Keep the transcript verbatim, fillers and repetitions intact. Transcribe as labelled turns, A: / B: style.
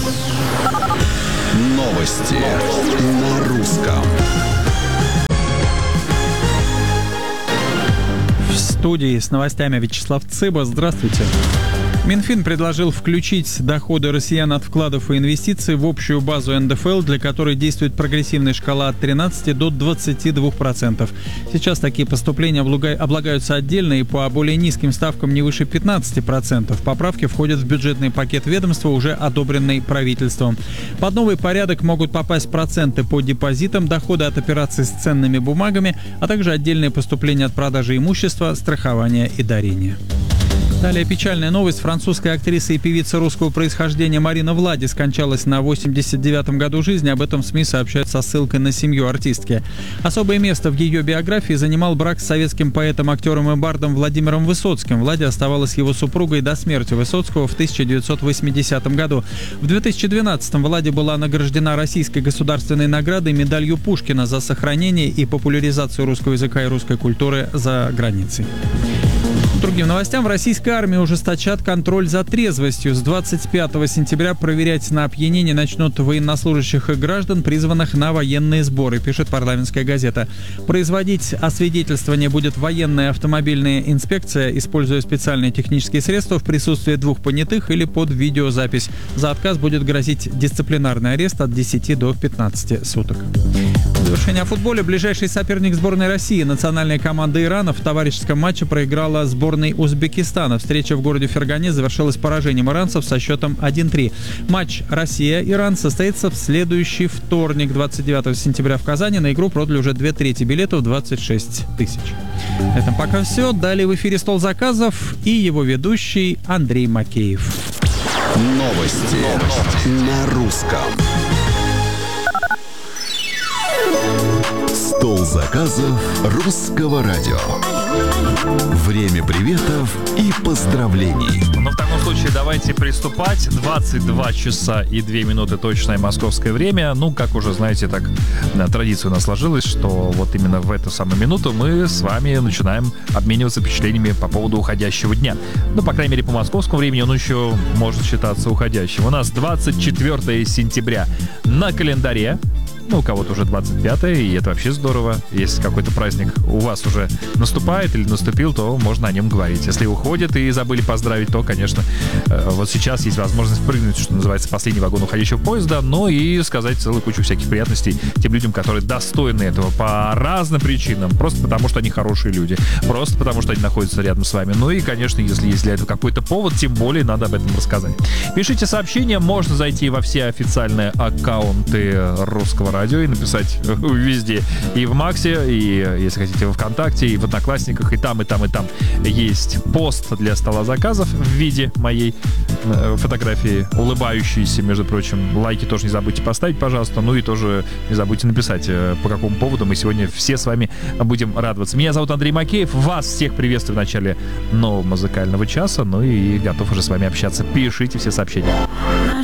A: Новости на русском.
B: В студии с новостями Вячеслав Цыба. Здравствуйте. Минфин предложил включить доходы россиян от вкладов и инвестиций в общую базу эн дэ эф эл, для которой действует прогрессивная шкала от тринадцати до двадцати двух процентов. Сейчас такие поступления облагаются отдельно и по более низким ставкам не выше пятнадцати процентов. Поправки входят в бюджетный пакет ведомства, уже одобренный правительством. Под новый порядок могут попасть проценты по депозитам, доходы от операций с ценными бумагами, а также отдельные поступления от продажи имущества, страхования и дарения. Далее печальная новость. Французская актриса и певица русского происхождения Марина Влади скончалась на восемьдесят девятом году жизни. Об этом СМИ сообщают со ссылкой на семью артистки. Особое место в ее биографии занимал брак с советским поэтом, актером и бардом Владимиром Высоцким. Влади оставалась его супругой до смерти Высоцкого в тысяча девятьсот восьмидесятом году. В две тысячи двенадцатом Влади была награждена Российской государственной наградой медалью Пушкина за сохранение и популяризацию русского языка и русской культуры за границей. Другим новостям. В российской армии ужесточат контроль за трезвостью. С двадцать пятого сентября проверять на опьянение начнут военнослужащих и граждан, призванных на военные сборы, пишет «Парламентская газета». Производить освидетельствование будет военная автомобильная инспекция, используя специальные технические средства в присутствии двух понятых или под видеозапись. За отказ будет грозить дисциплинарный арест от десяти до пятнадцати суток. В завершение о футболе. Ближайший соперник сборной России, национальная команда Ирана, в товарищеском матче проиграла сборной Узбекистана. Встреча в городе Фергане завершилась поражением иранцев со счетом один-три. Матч Россия-Иран состоится в следующий вторник, двадцать девятого сентября в Казани. На игру продали уже две трети билетов, двадцать шесть тысяч. На этом пока все. Далее в эфире «Стол заказов» и его ведущий Андрей Макеев.
A: Новости, Новости. на русском. Стол заказов русского радио. Время приветов и поздравлений.
C: Ну, в таком случае давайте приступать. двадцать два часа и две минуты точное московское время. Ну, как уже, знаете, так традиция у нас сложилась, что вот именно в эту самую минуту мы с вами начинаем обмениваться впечатлениями по поводу уходящего дня. Ну, по крайней мере, по московскому времени он еще может считаться уходящим. У нас двадцать четвёртого сентября на календаре. Ну, у кого-то уже двадцать пятое, и это вообще здорово. Если какой-то праздник у вас уже наступает или наступил, то можно о нем говорить. Если уходит и забыли поздравить, то, конечно, вот сейчас есть возможность прыгнуть, что называется, в последний вагон уходящего поезда, но и сказать целую кучу всяких приятностей тем людям, которые достойны этого по разным причинам. Просто потому, что они хорошие люди. Просто потому, что они находятся рядом с вами. Ну и, конечно, если есть для этого какой-то повод, тем более надо об этом рассказать. Пишите сообщения, можно зайти во все официальные аккаунты Русского радио и написать везде. И в Максе, и, если хотите, в ВКонтакте, и в Одноклассниках, и там, и там, и там есть пост для стола заказов в виде моей э, фотографии, улыбающейся, между прочим. Лайки тоже не забудьте поставить, пожалуйста. Ну и тоже не забудьте написать, э, по какому поводу мы сегодня все с вами будем радоваться. Меня зовут Андрей Макеев. Вас всех приветствую в начале нового музыкального часа. Ну и готов уже с вами общаться. Пишите все сообщения.